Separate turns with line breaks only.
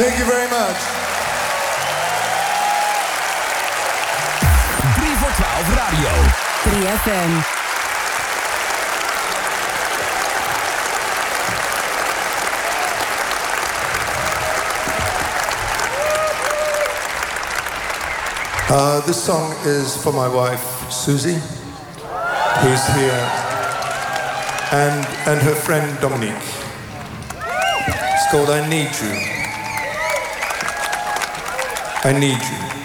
Thank you very much.
3 voor 12 radio.
3FM.
This song is for my wife, Susie, who's here, and her friend, Dominique. It's called I Need You. I Need You.